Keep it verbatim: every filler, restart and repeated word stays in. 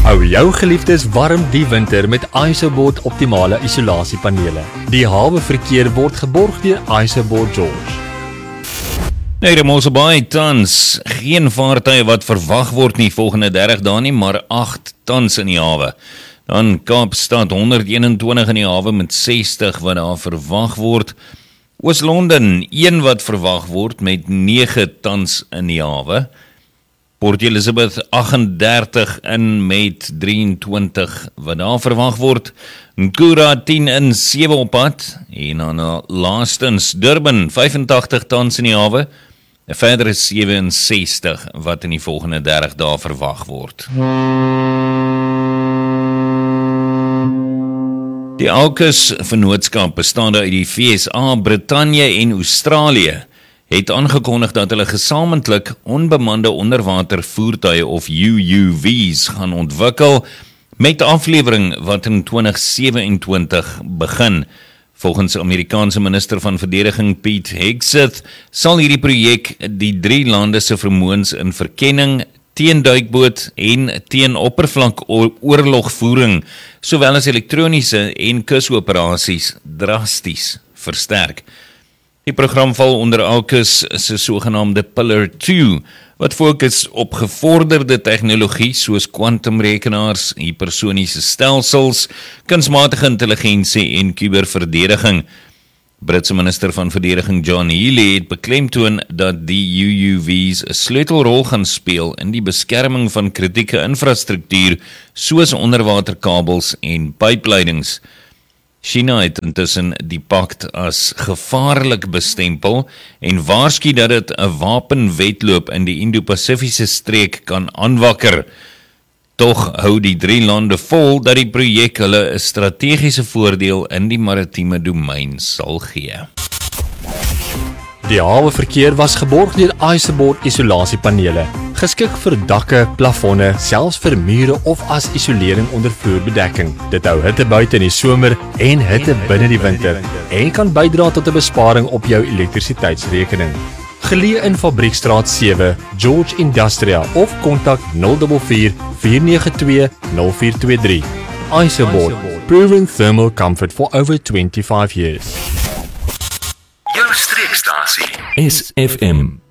Hou jou geliefdes warm die winter met ISOBORD optimale isolasiepanele. Die hawe verkeer word geborg deur ISOBORD George. Nee, die Mosselbaai tans geen vaartuie wat verwag word nie volgende dertig dae nie, maar agt tans in die hawe. Dan Kaapstad honderd eenentwintig in die hawe met sestig wat daar verwag word. Oos-London een wat verwag word met nege tans in die hawe. Port Elizabeth agt en dertig in met drieëntwintig wat daar verwag word. Nkura tien in sewe op pad. En dan laastens Durban vyf en tagtig tans in die hawe. Verder is sewe en sestig wat in die volgende dertig dae verwag word. Die AUKUS vennootskap bestaande uit die V S A, Brittanje en Australië het aangekondig dat hulle gesamentlik onbemande onderwatervoertuie of U U V's gaan ontwikkel met aflewering wat in twintig sewentwintig begin. Volgens Amerikaanse minister van verdediging Pete Hegseth sal hierdie projek die drie lande se vermoëns in verkenning, teenduikboot en teenoppervlak oorlogvoering, sowel as elektroniese en kusoperasies drasties versterk. Die program val onder AUKUS se sogenaamde Pillar twee, wat fokus op gevorderde tegnologie soos kwantumrekenaars, hipersoniese stelsels, kunsmatige intelligensie en kuberverdediging. Britse minister van verdediging John Healey het beklemtoon dat die U U V's 'n sleutelrol gaan speel in die beskerming van kritieke infrastruktuur soos onderwaterkabels en pypleidings. China het intussen die pakt as gevaarlik bestempel en waarsku dat dit 'n wapenwetloop in die Indo-Pasifiese streek kan aanwakker. Tog hou die drie lande vol dat die projek hulle 'n strategiese voordeel in die maritieme domein sal gee. Die haweverkeer was geborg deur ISOBORD isolasiepanele, geskik vir dakke, plafonne, selfs vir mure of as isolering onder vloerbedekking. Dit hou hitte buite in die somer en hitte binne die winter en kan bydra tot 'n besparing op jou elektrisiteitsrekening. Geleë in Fabriekstraat sewe, George Industrial of kontak nul vier vier, vier nege twee, nul vier twee drie. ISOBORD, proven thermal comfort for over twenty-five years. Jou streekstasie S F M